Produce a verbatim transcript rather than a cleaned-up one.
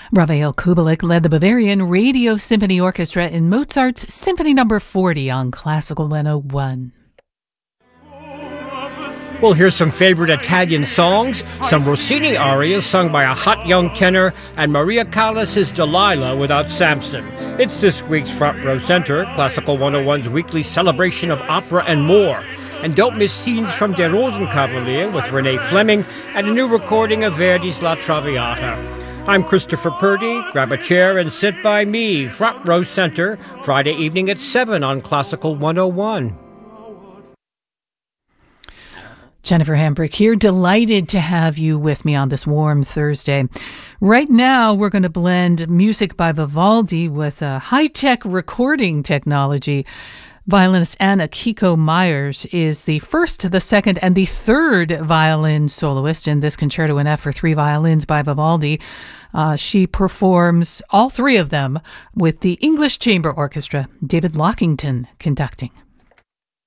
Raphael Kubelik led the Bavarian Radio Symphony Orchestra in Mozart's Symphony Number forty on Classical one oh one. Well, here's some favorite Italian songs, some Rossini arias sung by a hot young tenor, and Maria Callas's Delilah without Samson. It's this week's Front Row Center, Classical one oh one's weekly celebration of opera and more. And don't miss scenes from Der Rosenkavalier with Renee Fleming and a new recording of Verdi's La Traviata. I'm Christopher Purdy. Grab a chair and sit by me. Front Row Center, Friday evening at seven on Classical one oh one. Jennifer Hambrick here, delighted to have you with me on this warm Thursday. Right now, we're going to blend music by Vivaldi with a high-tech recording technology. Violinist Anna Kiko Myers is the first, the second, and the third violin soloist in this Concerto in F for three violins by Vivaldi. Uh, she performs all three of them with the English Chamber Orchestra, David Lockington conducting.